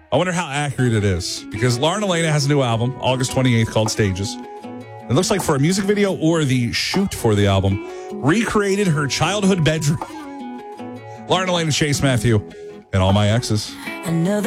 I wonder how accurate it is, because Lauren Elena has a new album, August 28th, called Stages. It looks like for a music video or the shoot for the album, recreated her childhood bedroom. Lauren Elena, Chase Matthew, and All My Exes. Another